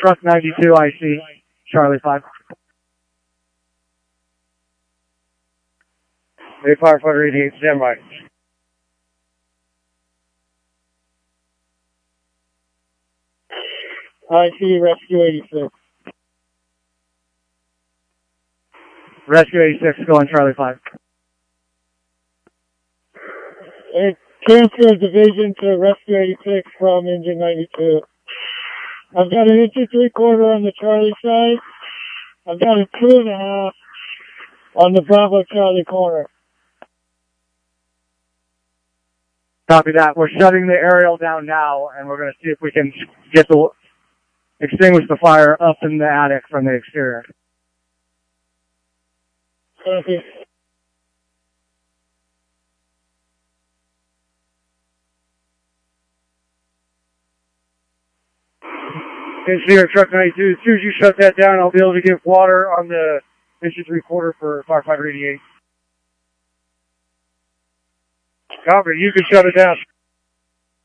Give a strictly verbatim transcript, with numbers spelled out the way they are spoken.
Truck ninety-two, I C, Charlie five. Hey, firefighter eighty-eight, stand by. I C, rescue eighty-six. Rescue eighty-six, go on Charlie five. It transfers division to rescue eighty-six from engine ninety-two. I've got an inch and three quarter on the Charlie side. I've got a two and a half on the Bravo Charlie corner. Copy that. We're shutting the aerial down now, and we're going to see if we can get the extinguish the fire up in the attic from the exterior. Copy. Engineer Truck ninety-two, as soon as you shut that down, I'll be able to get water on the inch and three quarter for firefighter eighty-eight. Copy, you can shut it down.